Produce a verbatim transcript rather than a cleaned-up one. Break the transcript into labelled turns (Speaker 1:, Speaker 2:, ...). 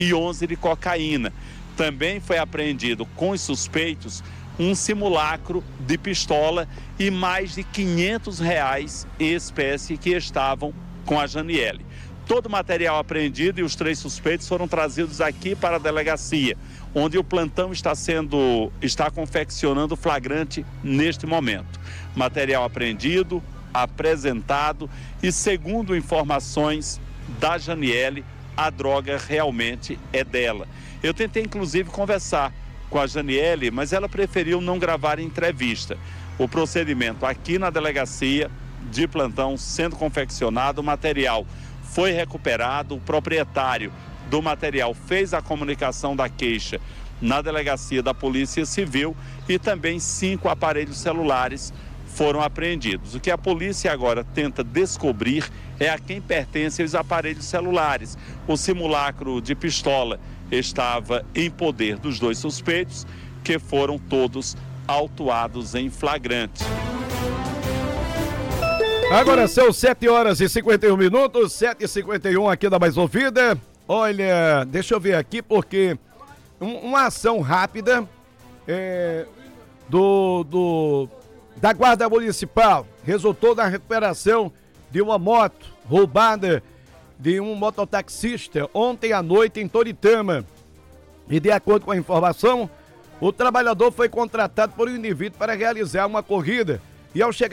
Speaker 1: e onze de cocaína. Também foi apreendido com os suspeitos um simulacro de pistola e mais de quinhentos reais em espécie que estavam com a Janiele. Todo o material apreendido e os três suspeitos foram trazidos aqui para a delegacia, onde o plantão está sendo, está confeccionando flagrante neste momento. Material apreendido, apresentado e, segundo informações da Janiele, a droga realmente é dela. Eu tentei inclusive conversar com a Janiele, mas ela preferiu não gravar entrevista. O procedimento aqui na delegacia de plantão sendo confeccionado, o material foi recuperado, o proprietário do material fez a comunicação da queixa na delegacia da Polícia Civil e também cinco aparelhos celulares foram apreendidos. O que a polícia agora tenta descobrir é a quem pertencem os aparelhos celulares. O simulacro de pistola estava em poder dos dois suspeitos, que foram todos autuados em flagrante.
Speaker 2: Agora são sete horas e cinquenta e um minutos, sete e cinquenta e um aqui da Mais Ouvida. Olha, deixa eu ver aqui porque um, uma ação rápida é, do, do, da Guarda Municipal resultou na recuperação de uma moto roubada de um mototaxista ontem à noite em Toritama. E de acordo com a informação, o trabalhador foi contratado por um indivíduo para realizar uma corrida e ao chegar